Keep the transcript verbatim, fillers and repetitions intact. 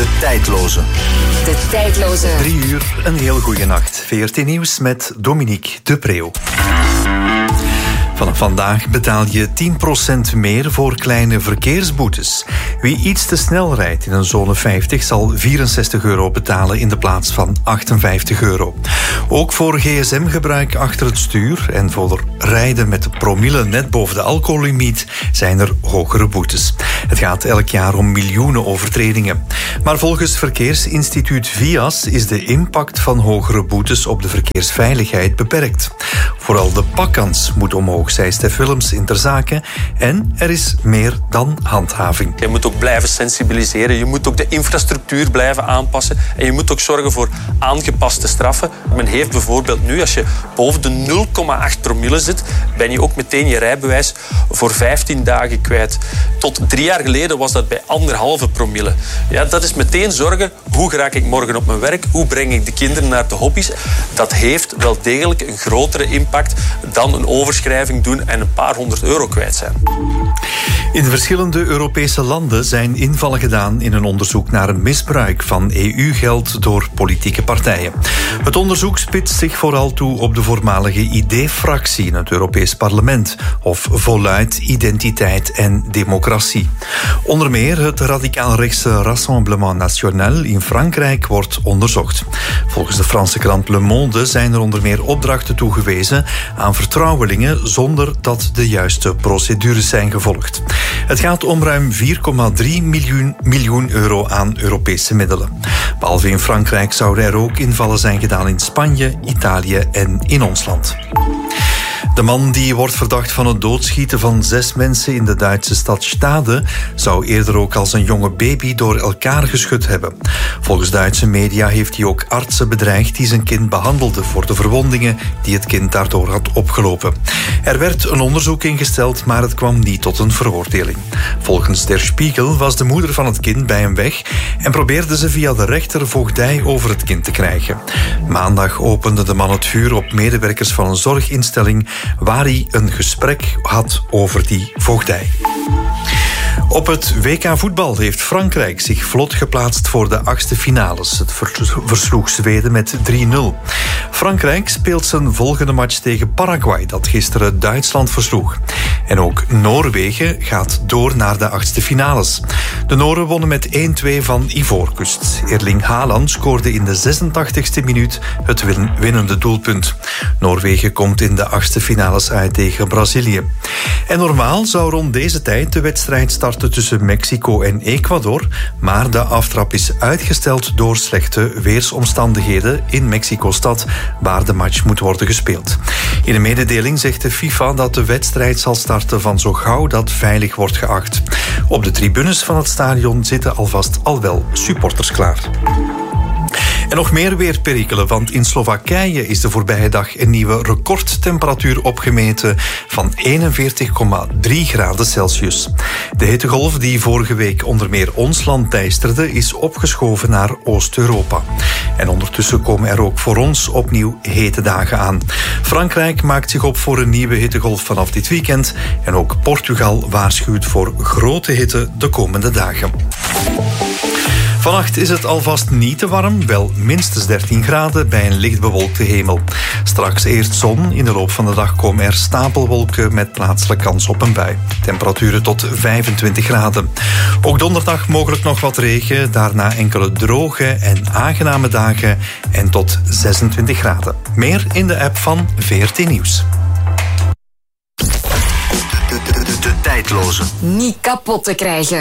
De tijdloze. De tijdloze. Drie uur, een heel goede nacht. V R T Nieuws met Dominique de Preeuw. Vanaf vandaag betaal je tien procent meer voor kleine verkeersboetes. Wie iets te snel rijdt in een zone vijftig zal vierenzestig euro betalen in de plaats van achtenvijftig euro. Ook voor gsm-gebruik achter het stuur en voor rijden met de promille net boven de alcohollimiet zijn er hogere boetes. Het gaat elk jaar om miljoenen overtredingen. Maar volgens Verkeersinstituut V I A S is de impact van hogere boetes op de verkeersveiligheid beperkt. Vooral de pakkans moet omhoog, zei Stef Willems in Ter Zaken. En er is meer dan handhaving. Je moet ook blijven sensibiliseren. Je moet ook de infrastructuur blijven aanpassen. En je moet ook zorgen voor aangepaste straffen. Men heeft bijvoorbeeld nu, als je boven de nul komma acht promille zit, ben je ook meteen je rijbewijs voor vijftien dagen kwijt. Tot drie jaar geleden was dat bij anderhalve promille. Ja, dat is meteen zorgen. Hoe raak ik morgen op mijn werk? Hoe breng ik de kinderen naar de hobby's? Dat heeft wel degelijk een grotere impact dan een overschrijving doen en een paar honderd euro kwijt zijn. In verschillende Europese landen zijn invallen gedaan in een onderzoek naar een misbruik van E U-geld door politieke partijen. Het onderzoek spitst zich vooral toe op de voormalige I D-fractie in het Europees Parlement, of voluit Identiteit en Democratie. Onder meer het radicaal-rechtse Rassemblement National in Frankrijk wordt onderzocht. Volgens de Franse krant Le Monde zijn er onder meer opdrachten toegewezen aan vertrouwelingen zonder dat de juiste procedures zijn gevolgd. Het gaat om ruim vier komma drie miljoen, miljoen euro aan Europese middelen. Behalve in Frankrijk zouden er ook invallen zijn gedaan in Spanje, Italië en in ons land. De man die wordt verdacht van het doodschieten van zes mensen in de Duitse stad Stade zou eerder ook als een jonge baby door elkaar geschud hebben. Volgens Duitse media heeft hij ook artsen bedreigd die zijn kind behandelden voor de verwondingen die het kind daardoor had opgelopen. Er werd een onderzoek ingesteld, maar het kwam niet tot een veroordeling. Volgens Der Spiegel was de moeder van het kind bij hem weg en probeerde ze via de rechter voogdij over het kind te krijgen. Maandag opende de man het vuur op medewerkers van een zorginstelling waar hij een gesprek had over die voogdij. Op het W K voetbal heeft Frankrijk zich vlot geplaatst voor de achtste finales. Het versloeg Zweden met drie nul. Frankrijk speelt zijn volgende match tegen Paraguay, dat gisteren Duitsland versloeg. En ook Noorwegen gaat door naar de achtste finales. De Noren wonnen met één twee van Ivoorkust. Erling Haaland scoorde in de zesentachtigste minuut het winnende doelpunt. Noorwegen komt in de achtste finales uit tegen Brazilië. En normaal zou rond deze tijd de wedstrijd starten tussen Mexico en Ecuador, maar de aftrap is uitgesteld door slechte weersomstandigheden in Mexico-stad, waar de match moet worden gespeeld. In een mededeling zegt de FIFA dat de wedstrijd zal starten van zo gauw dat veilig wordt geacht. Op de tribunes van het stadion zitten alvast al wel supporters klaar. En nog meer weerperikelen, want in Slowakije is de voorbije dag een nieuwe recordtemperatuur opgemeten van eenenveertig komma drie graden Celsius. De hittegolf die vorige week onder meer ons land teisterde is opgeschoven naar Oost-Europa. En ondertussen komen er ook voor ons opnieuw hete dagen aan. Frankrijk maakt zich op voor een nieuwe hittegolf vanaf dit weekend en ook Portugal waarschuwt voor grote hitte de komende dagen. Vannacht is het alvast niet te warm, wel minstens dertien graden bij een licht bewolkte hemel. Straks eerst zon, in de loop van de dag komen er stapelwolken met plaatselijk kans op een bui. Temperaturen tot vijfentwintig graden. Ook donderdag mogelijk nog wat regen, daarna enkele droge en aangename dagen en tot zesentwintig graden. Meer in de app van V R T Nieuws. De, de, de, de tijdloze. Niet kapot te krijgen.